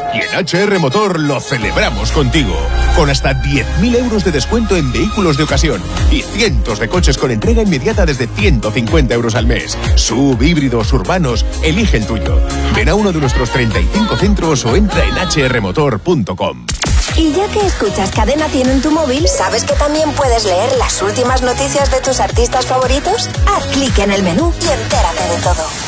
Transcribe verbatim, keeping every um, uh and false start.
Y en H R Motor lo celebramos contigo. Con hasta diez mil euros de descuento en vehículos de ocasión y cientos de coches con entrega inmediata desde ciento cincuenta euros al mes. Sub, híbridos, urbanos, elige el tuyo. Ven a uno de nuestros treinta y cinco centros o entra en h r motor punto com. Y ya que escuchas Cadena cien en tu móvil, ¿sabes que también puedes leer las últimas noticias de tus artistas favoritos? Haz clic en el menú y entérate de todo.